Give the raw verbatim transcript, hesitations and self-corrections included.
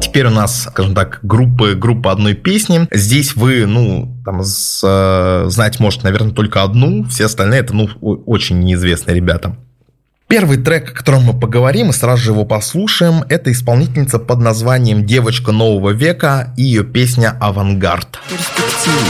теперь у нас, скажем так, группы, группа одной песни. Здесь вы, ну, там, с, э, знать можете, наверное, только одну. Все остальные это, ну, очень неизвестные ребята. Первый трек, о котором мы поговорим и сразу же его послушаем, это исполнительница под названием «Девочка нового века» и ее песня «Авангард». Перспектива.